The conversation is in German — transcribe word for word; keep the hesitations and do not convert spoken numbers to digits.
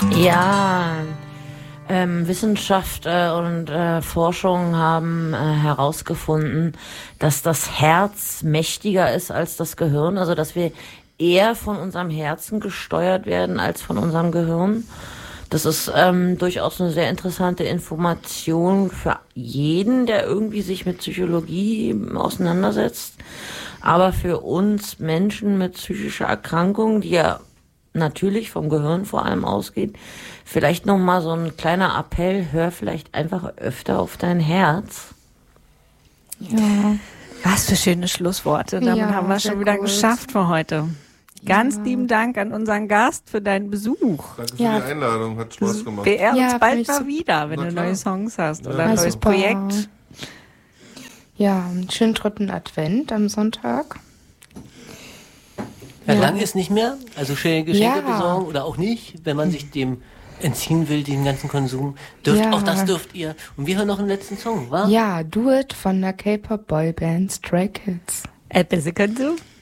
Ja, ähm, Wissenschaft äh, und äh, Forschung haben äh, herausgefunden, dass das Herz mächtiger ist als das Gehirn, also dass wir eher von unserem Herzen gesteuert werden als von unserem Gehirn. Das ist ähm, durchaus eine sehr interessante Information für jeden, der irgendwie sich mit Psychologie auseinandersetzt. Aber für uns Menschen mit psychischer Erkrankung, die ja natürlich vom Gehirn vor allem ausgeht, vielleicht nochmal so ein kleiner Appell, hör vielleicht einfach öfter auf dein Herz. Ja. Was für schöne Schlussworte. Damit Ja, haben wir sehr schon wieder gut. geschafft für heute. Ganz Ja. lieben Dank an unseren Gast für deinen Besuch. Danke für Ja. die Einladung, hat Spaß gemacht. Beehr Ja, uns find bald ich mal so- wieder, wenn Na du klar. neue Songs hast Ja, oder ein ja. neues Super. Projekt. Ja, einen schönen dritten Advent am Sonntag. Ja, Ja. lang ist nicht mehr. Also schöne Geschenke Ja. besorgen oder auch nicht, wenn man sich dem entziehen will, den ganzen Konsum. Dürft, Ja. Auch das dürft ihr. Und wir hören noch einen letzten Song, wa? Ja, Do It von der K-Pop-Boyband Stray Kids. Äh, besser kannst du?